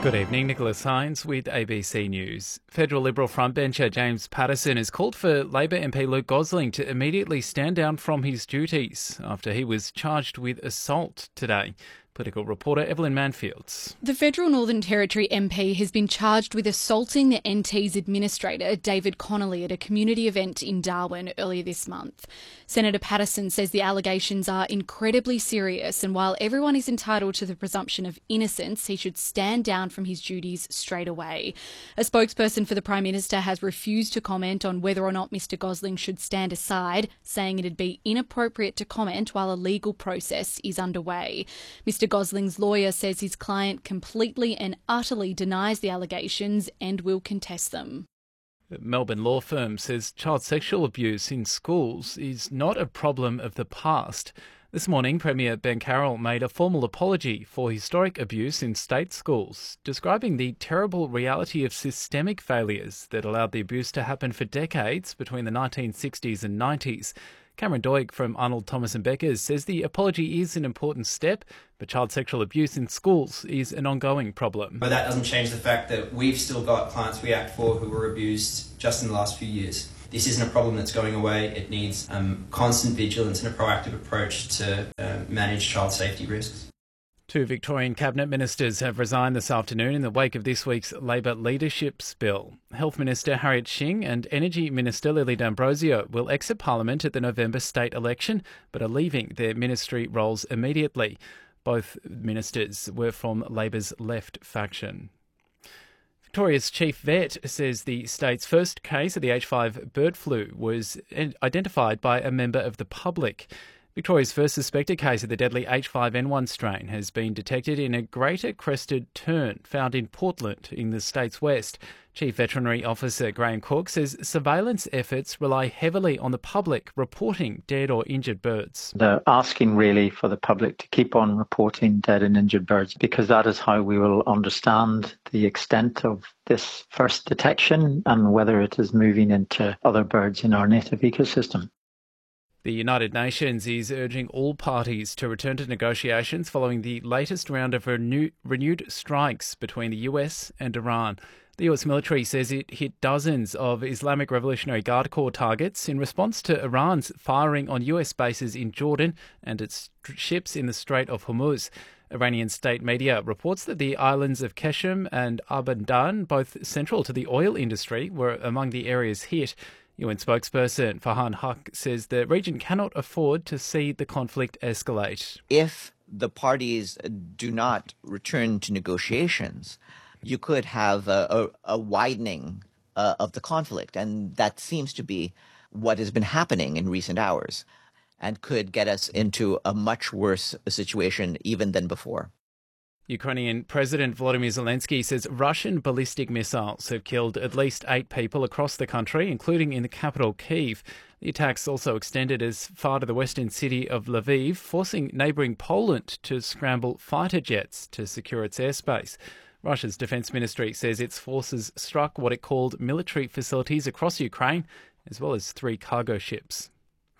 Good evening, Nicholas Hines with ABC News. Federal Liberal frontbencher James Paterson has called for Labor MP Luke Gosling to immediately stand down from his duties after he was charged with assault today. Political reporter Evelyn Manfields. The Federal Northern Territory MP has been charged with assaulting the NT's administrator, David Connolly, at a community event in Darwin earlier this month. Senator Paterson says the allegations are incredibly serious, and while everyone is entitled to the presumption of innocence, he should stand down from his duties straight away. A spokesperson for the Prime Minister has refused to comment on whether or not Mr Gosling should stand aside, saying it'd be inappropriate to comment while a legal process is underway. Mr Gosling's lawyer says his client completely and utterly denies the allegations and will contest them. The Melbourne law firm says child sexual abuse in schools is not a problem of the past. This morning, Premier Ben Carroll made a formal apology for historic abuse in state schools, describing the terrible reality of systemic failures that allowed the abuse to happen for decades between the 1960s and 90s. Cameron Doig from Arnold Thomas and Beckers says the apology is an important step, but child sexual abuse in schools is an ongoing problem. But that doesn't change the fact that we've still got clients we act for who were abused just in the last few years. This isn't a problem that's going away. It needs constant vigilance and a proactive approach to manage child safety risks. Two Victorian Cabinet ministers have resigned this afternoon in the wake of this week's Labor leadership spill. Health Minister Harriet Shing and Energy Minister Lily D'Ambrosio will exit Parliament at the November state election, but are leaving their ministry roles immediately. Both ministers were from Labor's left faction. Victoria's chief vet says the state's first case of the H5 bird flu was identified by a member of the public. Victoria's first suspected case of the deadly H5N1 strain has been detected in a greater crested tern found in Portland in the state's west. Chief Veterinary Officer Graham Cook says surveillance efforts rely heavily on the public reporting dead or injured birds. They're asking really for the public to keep on reporting dead and injured birds because that is how we will understand the extent of this first detection and whether it is moving into other birds in our native ecosystem. The United Nations is urging all parties to return to negotiations following the latest round of renewed strikes between the US and Iran. The US military says it hit dozens of Islamic Revolutionary Guard Corps targets in response to Iran's firing on US bases in Jordan and its ships in the Strait of Hormuz. Iranian state media reports that the islands of Qeshm and Abadan, both central to the oil industry, were among the areas hit. UN spokesperson Farhan Haq says the region cannot afford to see the conflict escalate. If the parties do not return to negotiations, you could have a widening of the conflict, and that seems to be what has been happening in recent hours and could get us into a much worse situation even than before. Ukrainian President Volodymyr Zelensky says Russian ballistic missiles have killed at least 8 people across the country, including in the capital, Kyiv. The attacks also extended as far to the western city of Lviv, forcing neighbouring Poland to scramble fighter jets to secure its airspace. Russia's defence ministry says its forces struck what it called military facilities across Ukraine, as well as 3 cargo ships.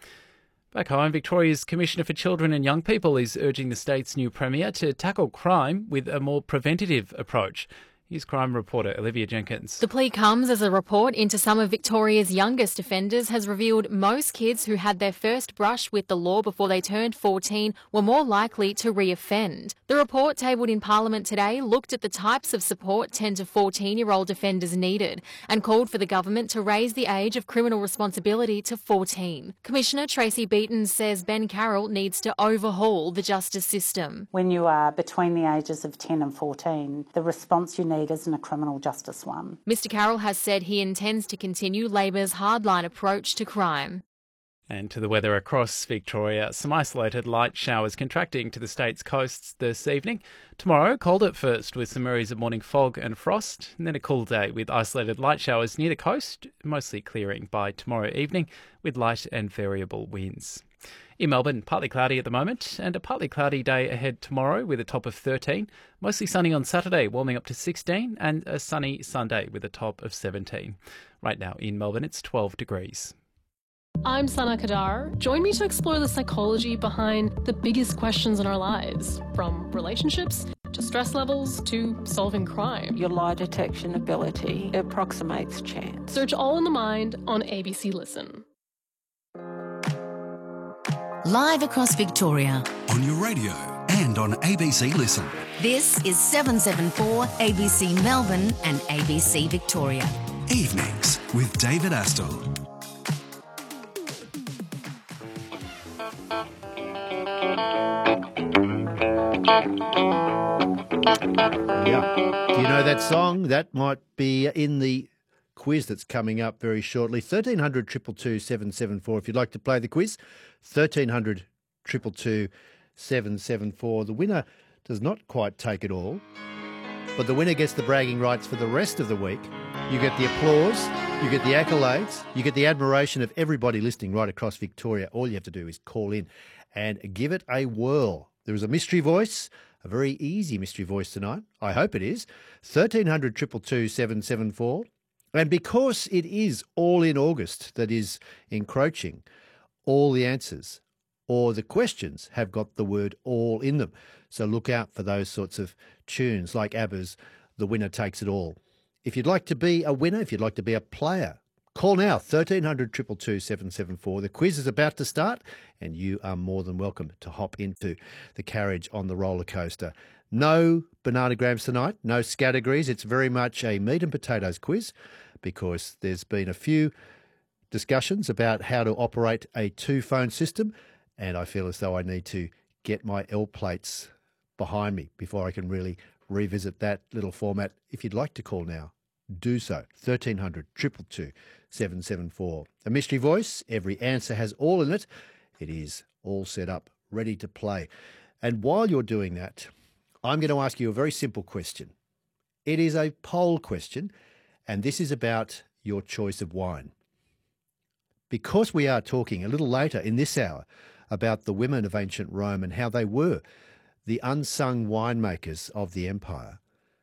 Back home, Victoria's Commissioner for Children and Young People is urging the state's new Premier to tackle crime with a more preventative approach. Here's crime reporter Olivia Jenkins. The plea comes as a report into some of Victoria's youngest offenders has revealed most kids who had their first brush with the law before they turned 14 were more likely to re-offend. The report tabled in Parliament today looked at the types of support 10 to 14-year-old offenders needed and called for the government to raise the age of criminal responsibility to 14. Commissioner Tracy Beaton says Ben Carroll needs to overhaul the justice system. When you are between the ages of 10 and 14, the response you need isn't a criminal justice one. Mr Carroll has said he intends to continue Labor's hardline approach to crime. And to the weather across Victoria, some isolated light showers contracting to the state's coasts this evening. Tomorrow, cold at first with some areas of morning fog and frost, and then a cool day with isolated light showers near the coast, mostly clearing by tomorrow evening with light and variable winds. In Melbourne, partly cloudy at the moment and a partly cloudy day ahead tomorrow with a top of 13. Mostly sunny on Saturday, warming up to 16, and a sunny Sunday with a top of 17. Right now in Melbourne, it's 12 degrees. I'm Sana Kadar. Join me to explore the psychology behind the biggest questions in our lives, from relationships to stress levels to solving crime. Your lie detection ability approximates chance. Search All in the Mind on ABC Listen. Live across Victoria. On your radio and on ABC Listen. This is 774 ABC Melbourne and ABC Victoria. Evenings with David Astle. Yeah. Do you know that song? That might be in the quiz that's coming up very shortly. 1300 222 774 if you'd like to play the quiz. 1300 222 774. The winner does not quite take it all, but the winner gets the bragging rights for the rest of the week. You get the applause, you get the accolades, you get the admiration of everybody listening right across Victoria. All you have to do is call in and give it a whirl. There is a mystery voice, a very easy mystery voice tonight. I hope it is. 1300 222 774. And because it is all in August that is encroaching, all the answers or the questions have got the word all in them. So look out for those sorts of tunes like ABBA's The Winner Takes It All. If you'd like to be a winner, if you'd like to be a player, call now, 1300 222 774. The quiz is about to start and you are more than welcome to hop into the carriage on the roller coaster. No bananagrams tonight, no scattergrees. It's very much a meat and potatoes quiz because there's been a few discussions about how to operate a two-phone system, and I feel as though I need to get my L plates behind me before I can really revisit that little format. If you'd like to call now, do so. 1300 222 774. A mystery voice, every answer has all in it. It is all set up, ready to play. And while you're doing that, I'm going to ask you a very simple question. It is a poll question, and this is about your choice of wine. Because we are talking a little later in this hour about the women of ancient Rome and how they were the unsung winemakers of the empire,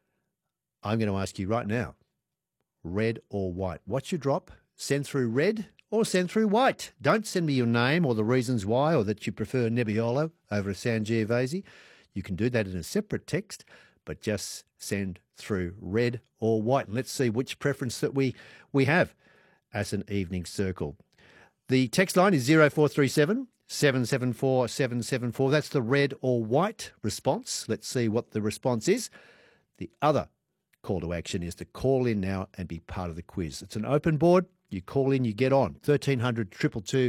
I'm going to ask you right now, red or white? What's your drop? Send through red or send through white. Don't send me your name or the reasons why or that you prefer Nebbiolo over a Sangiovese. You can do that in a separate text, but just send through red or white. And let's see which preference that we have as an evening circle. The text line is 0437 774 774. That's the red or white response. Let's see what the response is. The other call to action is to call in now and be part of the quiz. It's an open board. You call in, you get on. 1300 222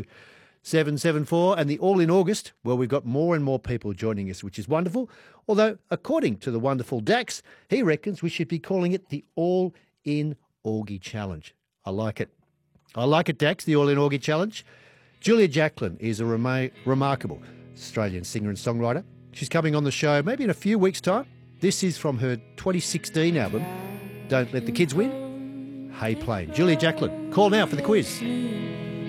774. And the All in August, well, we've got more and more people joining us, which is wonderful. Although, according to the wonderful Dax, he reckons we should be calling it the All in Augie Challenge. I like it. I like it, Dax, the All in Augie Challenge. Julia Jacklin is a remarkable Australian singer and songwriter. She's coming on the show maybe in a few weeks' time. This is from her 2016 album, Don't Let the Kids Win. Hey Plane. Julia Jacklin, call now for the quiz.